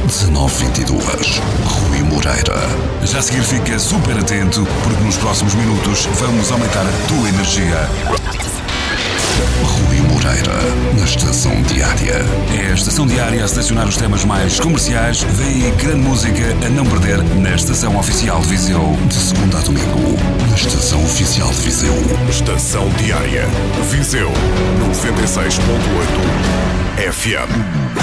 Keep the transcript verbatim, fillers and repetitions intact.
dezenove vinte e dois. Rui Moreira. Já a seguir fica super atento, porque nos próximos minutos vamos aumentar a tua energia. Rui Moreira, na Estação Diária. É a Estação Diária a selecionar os temas mais comerciais. Vem aí grande música a não perder na Estação Oficial de Viseu. De segunda a domingo, na Estação Oficial de Viseu. Estação Diária. Viseu noventa e seis ponto oito F M.